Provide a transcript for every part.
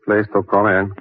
Please to come in.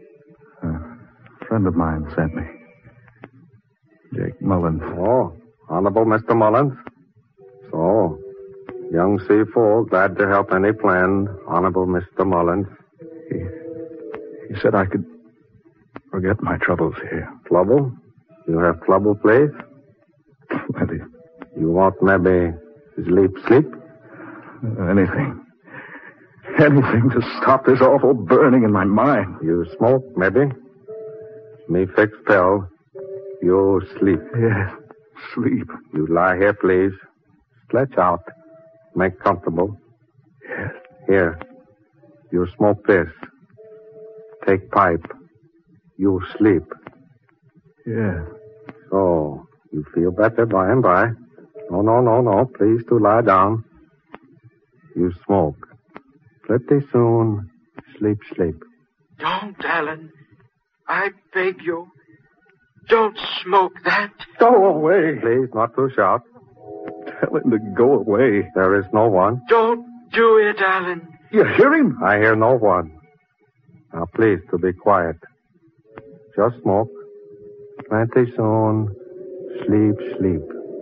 A friend of mine sent me. Jake Mullins. Oh, Honorable Mr. Mullins. So, young Seafool, glad to help any friend. Honorable Mr. Mullins. He said I could forget my troubles here. Trouble? You have trouble, please? Plenty. You want maybe sleep? Anything. Anything to stop this awful burning in my mind. You smoke, maybe? Me fix pill. You sleep. Yes, sleep. You lie here, please. Stretch out. Make comfortable. Yes. Here. You smoke this. Take pipe. You sleep. Yes. So, you feel better by and by. No. Please to lie down. You smoke. Pretty soon, sleep. Don't, Alan. I beg you. Don't smoke that. Go away. Please, not to shout. Tell him to go away. There is no one. Don't do it, Alan. You hear him? I hear no one. Now, please, to be quiet. Just smoke. Plenty soon, sleep.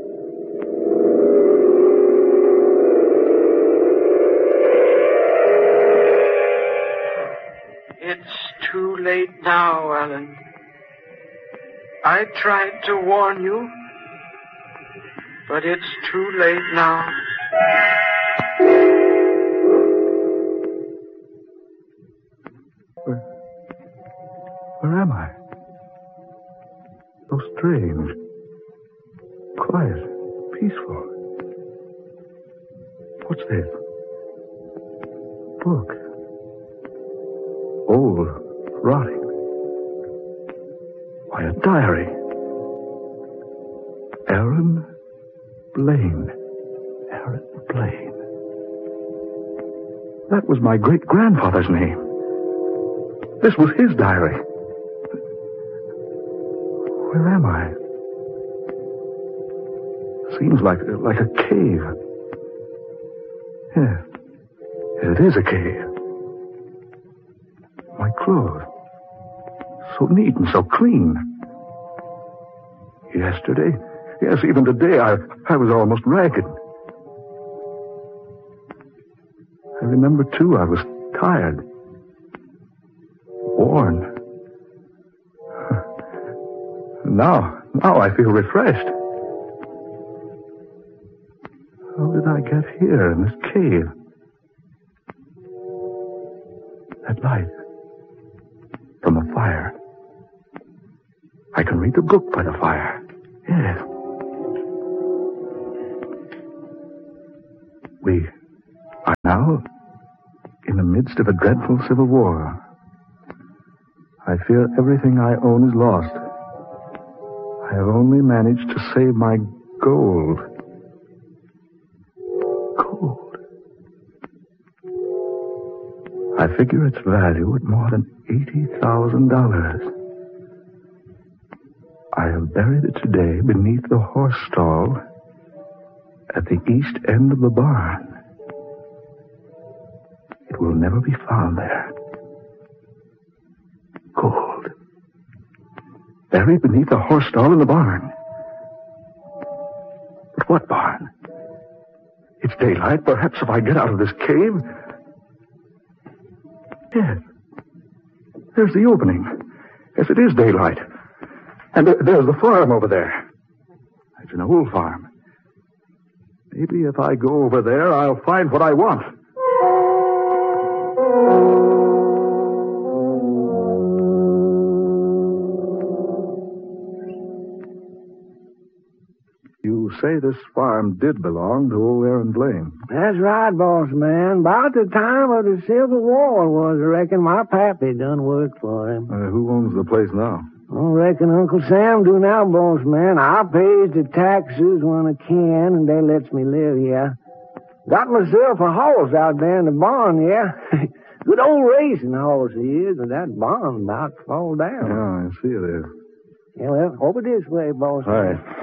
It's too late now, Alan. I tried to warn you, but it's too late now. Where am I? So strange. Quiet. Peaceful. What's this? Book. Old. Rotting. Why, a diary. Aaron Blaine. Aaron Blaine. That was my great-grandfather's name. This was his diary. Where am I? Seems like a cave. Yes, it is a cave. My clothes. So neat and so clean. Yesterday, yes, even today, I was almost ragged. I remember, too, I was tired. Worn. Now I feel refreshed. How did I get here in this cave? That light. From the fire. I can read the book by the fire. Yes. We are now in the midst of a dreadful civil war. I fear everything I own is lost. I have only managed to save my gold. Gold. I figure its value at more than $80,000. I have buried it today beneath the horse stall at the east end of the barn. It will never be found there. Gold. Buried beneath the horse stall in the barn. But what barn? It's daylight. Perhaps if I get out of this cave... Yes. There's the opening. Yes, it is daylight. And there's the farm over there. It's an old farm. Maybe if I go over there, I'll find what I want. You say this farm did belong to old Aaron Blaine. That's right, boss man. About the time of the Civil War was, I reckon my pappy done worked for him. Who owns the place now? I reckon Uncle Sam do now, boss man. I pays the taxes when I can, and they lets me live here. Got myself a horse out there in the barn, yeah. Good old racing horse he is, and that barn about to fall down. Yeah, I see it is. Yeah, well, over this way, boss All right. man.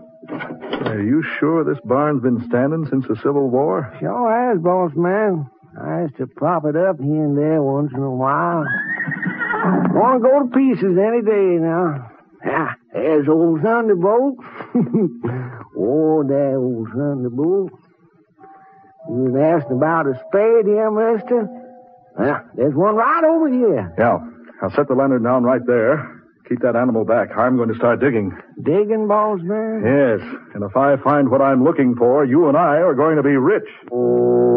Are you sure this barn's been standing since the Civil War? Sure has, boss man. Nice to prop it up here and there once in a while. Want to go to pieces any day now. Ah, there's old Thunderbolt. Oh, that old Thunderbolt. You was asking about a spade here, mister? Well, there's one right over here. Yeah, I'll set the lantern down right there. Keep that animal back. I'm going to start digging. Digging, boss man? Yes, and if I find what I'm looking for, you and I are going to be rich.